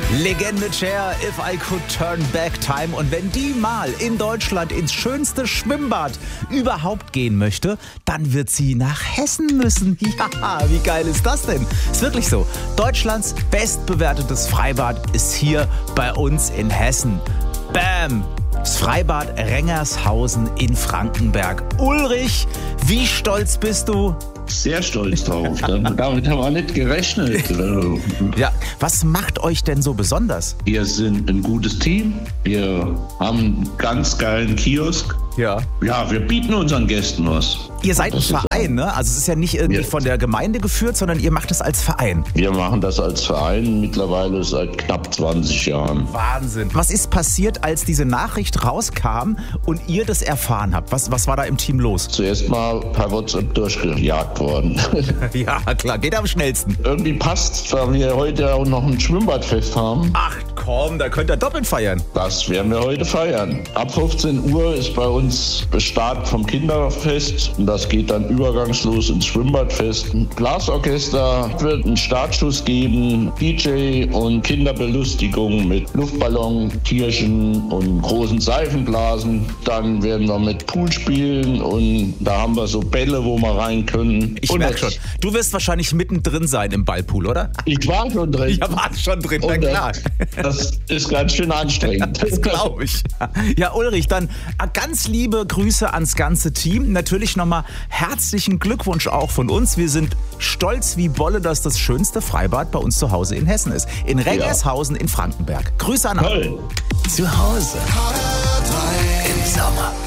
Legende Cher, If I Could Turn Back Time. Und wenn die mal in Deutschland ins schönste Schwimmbad überhaupt gehen möchte, dann wird sie nach Hessen müssen. Ja, wie geil ist das denn? Ist wirklich so. Deutschlands bestbewertetes Freibad ist hier bei uns in Hessen. Bam! Das Freibad Rengershausen in Frankenberg. Ulrich, wie stolz bist du? Sehr stolz drauf. Damit haben wir nicht gerechnet. Ja, was macht euch denn so besonders? Wir sind ein gutes Team. Wir haben einen ganz geilen Kiosk. Ja. Ja, wir bieten unseren Gästen was. Ihr seid ein Verein, ne? Also es ist ja nicht irgendwie von der Gemeinde geführt, sondern ihr macht es als Verein. Wir machen das als Verein mittlerweile seit knapp 20 Jahren. Wahnsinn. Was ist passiert, als diese Nachricht rauskam und ihr das erfahren habt? Was war da im Team los? Zuerst mal per WhatsApp durchgejagt worden. Ja, klar, geht am schnellsten. Irgendwie passt, da wir heute auch noch ein Schwimmbadfest haben. Ach komm, da könnt ihr doppelt feiern. Das werden wir heute feiern. Ab 15 Uhr ist bei uns Start vom Kinderfest. Und das geht dann übergangslos ins Schwimmbadfest. Ein Blasorchester wird einen Startschuss geben, DJ und Kinderbelustigung mit Luftballon, Tierchen und großen Seifenblasen. Dann werden wir mit Pool spielen und da haben wir so Bälle, wo wir rein können. Ich merke schon, du wirst wahrscheinlich mittendrin sein im Ballpool, oder? Ich war schon drin. Ja, war schon drin, na klar. Das ist ganz schön anstrengend. Das glaube ich. Ja, Ulrich, dann ganz liebe Grüße ans ganze Team. Natürlich nochmal herzlichen Glückwunsch auch von uns. Wir sind stolz wie Bolle, dass das schönste Freibad bei uns zu Hause in Hessen ist. In Rengershausen in Frankenberg. Grüße an alle. Toll. Zu Hause im Sommer.